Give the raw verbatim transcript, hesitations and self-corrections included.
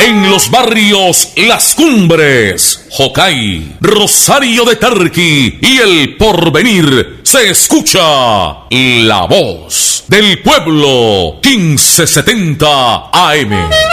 En los barrios Las Cumbres, Jocay, Rosario de Tarqui y El Porvenir se escucha la voz del pueblo quince setenta A M.